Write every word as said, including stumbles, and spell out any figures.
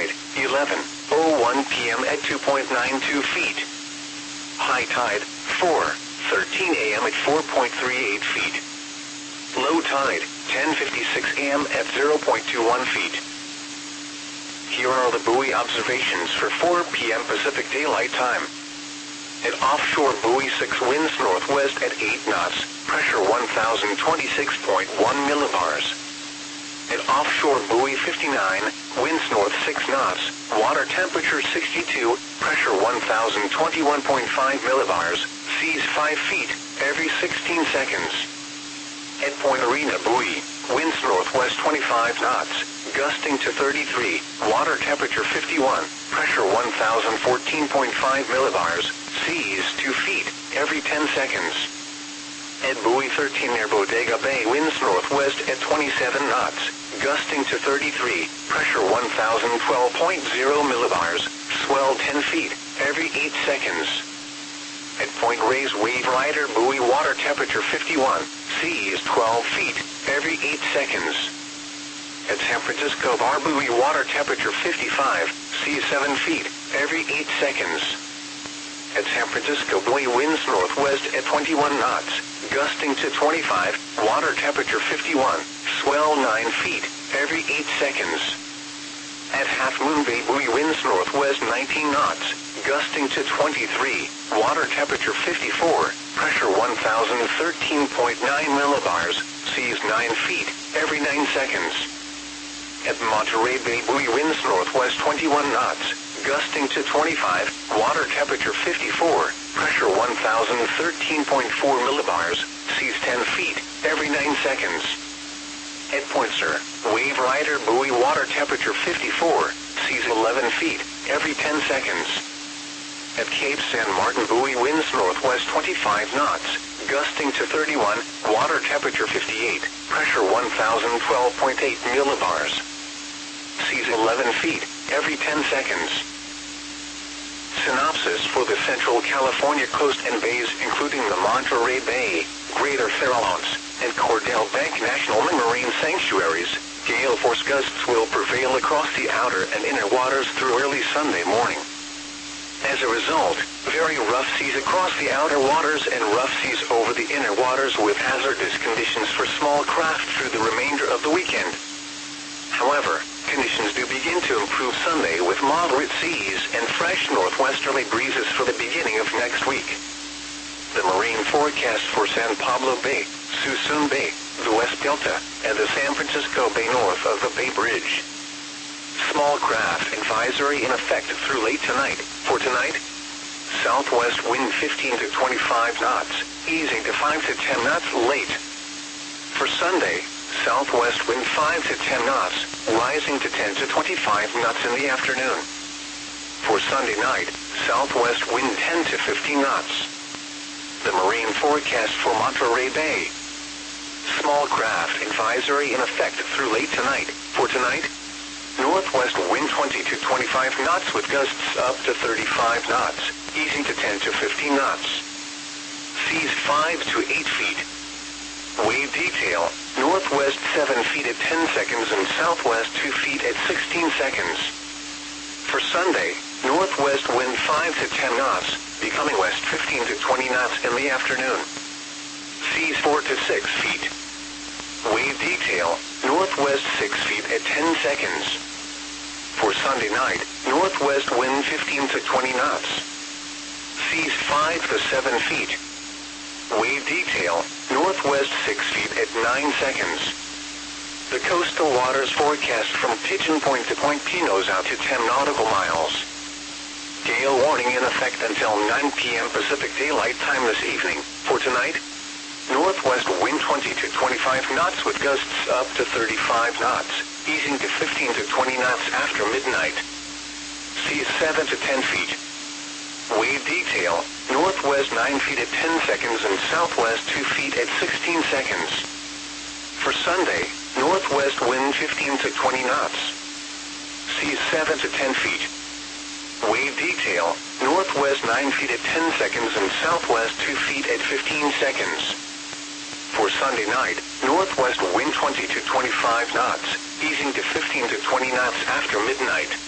tide, eleven oh one p m at two point nine two feet. High tide, four thirteen a m at four point three eight feet. Low tide, ten fifty-six a m at zero point two one feet. Here are the buoy observations for four p m Pacific Daylight Time. At offshore buoy six, winds northwest at eight knots, pressure one thousand twenty-six point one millibars. At offshore buoy fifty-nine, winds north six knots, water temperature sixty-two, pressure one thousand twenty-one point five millibars, seas five feet, every sixteen seconds. At Point Arena buoy, winds northwest twenty-five knots, gusting to thirty-three, water temperature fifty-one, pressure one thousand fourteen point five millibars, seas two feet, every ten seconds. At buoy thirteen near Bodega Bay, winds northwest at twenty-seven knots, gusting to thirty-three, pressure one thousand twelve point zero millibars, swell ten feet, every eight seconds. At Point Reyes Wave Rider buoy, water temperature fifty-one, seas twelve feet, every eight seconds. At San Francisco Bar buoy, water temperature fifty-five, seas seven feet, every eight seconds. At San Francisco buoy, winds northwest at twenty-one knots, gusting to twenty-five, water temperature fifty-one, swell nine feet, every eight seconds. At Half Moon Bay buoy, winds northwest nineteen knots, gusting to twenty-three, water temperature fifty-four, pressure one thousand thirteen point nine millibars, seas nine feet, every nine seconds. At Monterey Bay buoy, winds northwest twenty-one knots, gusting to twenty-five, water temperature fifty-four, pressure one thousand thirteen point four millibars, seas ten feet, every nine seconds. At Point Sur, Wave Rider buoy, water temperature fifty-four, seas eleven feet, every ten seconds. At Cape San Martin buoy, winds northwest twenty-five knots, gusting to thirty-one, water temperature fifty-eight, pressure one thousand twelve point eight millibars. Seas eleven feet, every ten seconds. Synopsis for the Central California coast and bays, including the Monterey Bay, Greater Farallones, and Cordell Bank National Marine Sanctuaries. Gale force gusts will prevail across the outer and inner waters through early Sunday morning. As a result, very rough seas across the outer waters and rough seas over the inner waters with hazardous conditions for small craft through the remainder of the weekend. However, conditions do begin to improve Sunday with moderate seas and fresh northwesterly breezes for the beginning of next week. The marine forecast for San Pablo Bay, Suisun Bay, the West Delta, and the San Francisco Bay north of the Bay Bridge. Small craft advisory in effect through late tonight. For tonight, southwest wind fifteen to twenty-five knots, easing to five to ten knots late. For Sunday, southwest wind five to ten knots, rising to ten to twenty-five knots in the afternoon. For Sunday night, southwest wind ten to fifteen knots. The marine forecast for Monterey Bay. Small craft advisory in effect through late tonight. For tonight, northwest wind twenty to twenty-five knots with gusts up to thirty-five knots, easing to ten to fifteen knots. Seas five to eight feet. Wave detail, northwest seven feet at ten seconds and southwest two feet at sixteen seconds. For Sunday, northwest wind five to ten knots, becoming west fifteen to twenty knots in the afternoon. Seas four to six feet. Wave detail, northwest six feet at ten seconds. For Sunday night, northwest wind fifteen to twenty knots. Seas five to seven feet. Wave detail, northwest six feet at nine seconds. The coastal waters forecast from Pigeon Point to Point Pinos out to ten nautical miles. Gale warning in effect until nine p m Pacific Daylight Time this evening. For tonight, northwest wind twenty to twenty-five knots with gusts up to thirty-five knots, easing to fifteen to twenty knots after midnight. Seas seven to ten feet. Wave detail, northwest nine feet at ten seconds and southwest two feet at sixteen seconds. For Sunday, northwest wind fifteen to twenty knots. Seas seven to ten feet. Wave detail, northwest nine feet at ten seconds and southwest two feet at fifteen seconds. For Sunday night, northwest wind twenty to twenty-five knots, easing to fifteen to twenty knots after midnight.